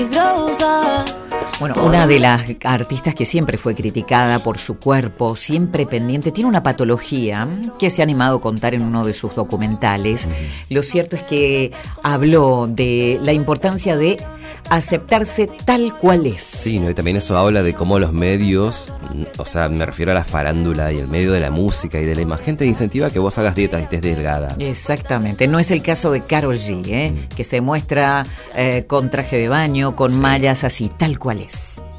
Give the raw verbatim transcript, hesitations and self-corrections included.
peligrosa. Bueno, una de las artistas que siempre fue criticada por su cuerpo, siempre pendiente, tiene una patología que se ha animado a contar en uno de sus documentales. Lo cierto es que habló de la importancia de aceptarse tal cual es. Sí, ¿no? Y también eso habla de cómo los medios, o sea, me refiero a la farándula y el medio de la música y de la imagen, te incentiva a que vos hagas dietas y estés delgada. Exactamente, no es el caso de Karol G, ¿eh? Mm. que se muestra eh, con traje de baño, con sí. mallas así, tal cual es.